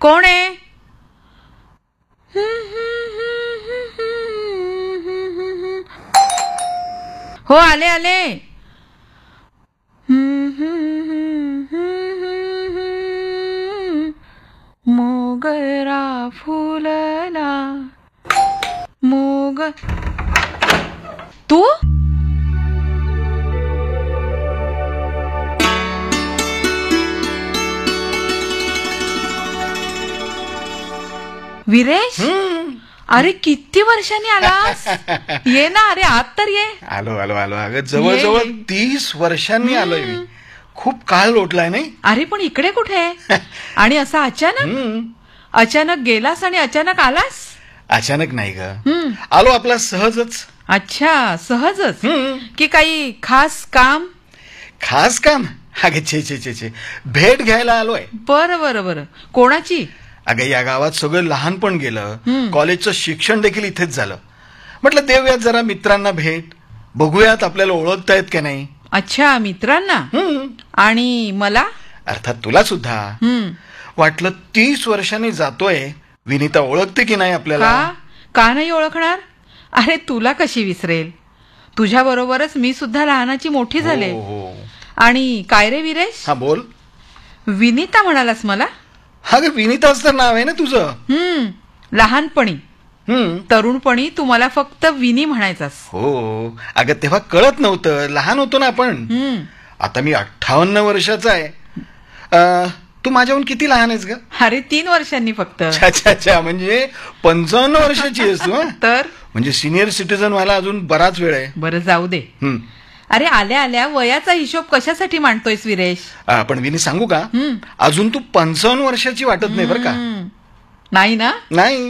कोण आहे? हो आले आले. मोगरा फुलला मोग तू विरेश, अरे किती वर्षांनी आलास? ये ना, अरे आत तर ये. आलो आलो आलो. अगं जवळजवळ 30 वर्षांनी आलोय मी. खूप काळ लोटलाय नाही. अरे पण इकडे कुठे? आणि असं अचानक गेलास आणि अचानक आलास? अचानक नाही ग, आलो आपला सहजच. अच्छा, सहजच की काही खास काम? खास काम? अगं छे छे छे छे, भेट घ्यायला आलोय. बरं बरं बरं. कोणाची? अगं या गावात सगळं लहानपण गेलं, कॉलेजचं शिक्षण देखील इथेच झालं. म्हटलं देऊयात जरा मित्रांना भेट, बघूयात आपल्याला ओळखतायत का नाही. अच्छा, मित्रांना. आणि मला? अर्थात तुला सुद्धा. वाटलं 30 वर्षांनी जातोय, विनीता ओळखते की नाही आपल्याला. का नाही ओळखणार? अरे तुला कशी विसरेल? तुझ्या बरोबरच मी सुद्धा लहानाची मोठी झाले. आणि काय रे विरेश? हा बोल. विनीता म्हणालास मला? हा ग, विनीताच तर नाव आहे ना तुझं. लहानपणी, तरुणपणी तू मला फक्त विनी म्हणायचास. हो अगं, तेव्हा कळत नव्हतं, लहान होतो ना आपण. आता मी 58 वर्षाचा आहे. तू माझ्याहून किती लहान आहेस ग? अरे 3 वर्षांनी फक्त. अच्छा, म्हणजे 55 वर्षाची आहेस तू. तर म्हणजे सिनियर सिटीजन व्हायला अजून बराच वेळ आहे. बरं जाऊ दे. अरे आल्या आल्या वयाचा हिशोब कशासाठी मांडतोयस विरेश? पण विनी सांगू का, अजून तू 55 वर्षाची वाटत नाही बरं का. नाही ना? नाही.